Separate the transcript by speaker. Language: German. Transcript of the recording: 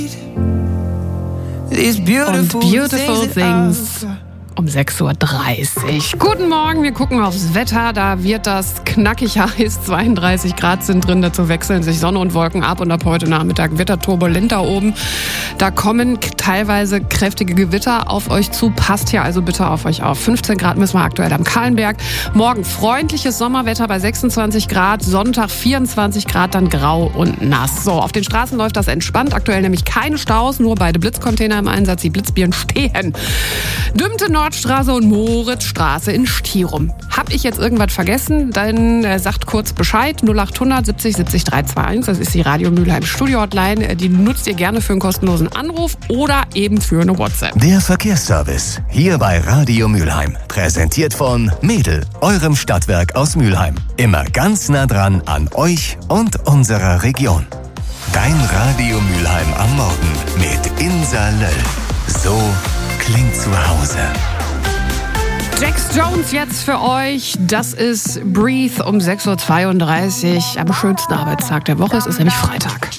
Speaker 1: Und Beautiful Things um 6.30 Uhr. Guten Morgen, wir gucken aufs Wetter. Da wird das knackig heiß. 32 Grad sind drin, dazu wechseln sich Sonne und Wolken ab. Und ab heute Nachmittag wird er turbulent da oben. Da kommen teilweise kräftige Gewitter auf euch zu. Passt hier also bitte auf euch auf. 15 Grad müssen wir aktuell am Kahlenberg. Morgen freundliches Sommerwetter bei 26 Grad. Sonntag 24 Grad, dann grau und nass. So, auf den Straßen läuft das entspannt. Aktuell nämlich keine Staus, nur beide Blitzcontainer im Einsatz. Die Blitzbirnen stehen. Dümte Nordstraße und Moritzstraße in Stirum. Hab ich jetzt irgendwas vergessen? Dann sagt kurz Bescheid. 0800 70 70 321. Das ist die Radio Mülheim Studio Hotline. Die nutzt ihr gerne für einen kostenlosen Anruf oder eben für eine WhatsApp.
Speaker 2: Der Verkehrsservice hier bei Radio Mülheim. Präsentiert von Mädel, eurem Stadtwerk aus Mülheim. Immer ganz nah dran an euch und unserer Region. Dein Radio Mülheim am Morgen mit Insa Löll. So klingt zu Hause.
Speaker 1: Jax Jones jetzt für euch. Das ist Breathe um 6.32 Uhr am schönsten Arbeitstag der Woche. Es ist nämlich Freitag.